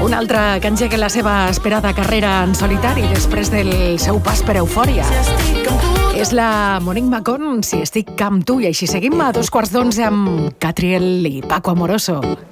Una altra que engega la seva esperada carrera en solitari després del seu pas per Eufòria. És la Monique Macon, Si estic amb tu, i així seguim a 11:15 amb Catriel i Paco Amoroso.